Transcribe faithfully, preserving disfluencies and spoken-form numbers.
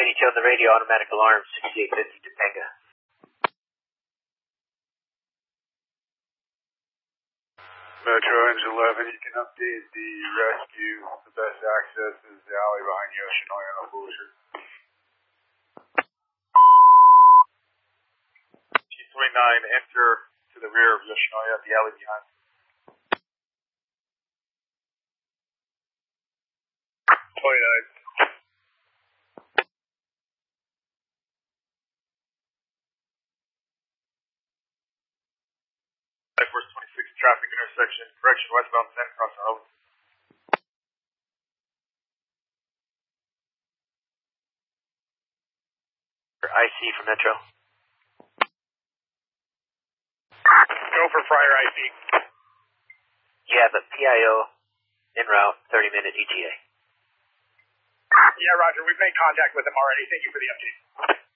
Tony Joe on the radio, automatic alarm, sixty-eight fifty Topanga. Metro Engine eleven, you can update the rescue. The best access is the alley behind Yoshinoya on Bullshit. T twenty-nine, enter to the rear of Yoshinoya, the alley behind. twenty-nine. Air Force twenty-six, traffic intersection, correction, westbound ten, crossing over. I C for Metro. Go for Friar I C. Yeah, but P I O en route, thirty minute E T A. Yeah, Roger, we've made contact with them already. Thank you for the update.